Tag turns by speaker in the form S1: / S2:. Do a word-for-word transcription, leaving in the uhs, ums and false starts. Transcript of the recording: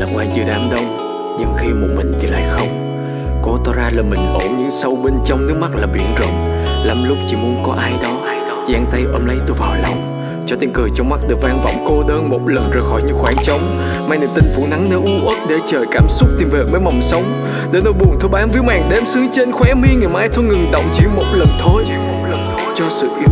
S1: lạc quan giữa đám đông, nhưng khi một mình thì lại không. Cố tỏ ra là mình ổn nhưng sâu bên trong nước mắt là biển rộng. Lắm lúc chỉ muốn có ai đó giang tay ôm lấy tôi vào lòng, cho tiếng cười trong mắt từ vang vọng cô đơn một lần rời khỏi những khoảng trống. Mang niềm tin phủ nắng nơi u uất để chờ cảm xúc tìm về với mầm sống. Để nỗi buồn thôi bám víu màn đêm sương trên khóe mi, ngày mai thôi ngừng động chỉ một lần thôi. Cho sự yêu